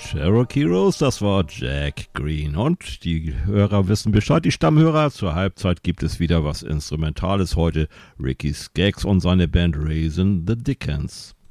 Cherokee Rose, das war Jack Green. Und die Hörer wissen Bescheid, die Stammhörer. Zur Halbzeit gibt es wieder was Instrumentales heute. Ricky Skaggs und seine Band Raising the Dickens.